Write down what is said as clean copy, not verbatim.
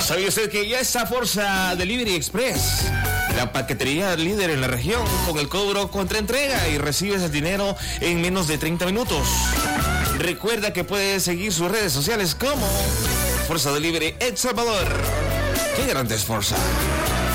¿Sabía usted que ya está Forza Delivery Express? La paquetería líder en la región. Con el cobro contra entrega y recibes el dinero en menos de 30 minutos. Recuerda que puedes seguir sus redes sociales como Forza Delivery El Salvador. ¡Qué grande es Forza!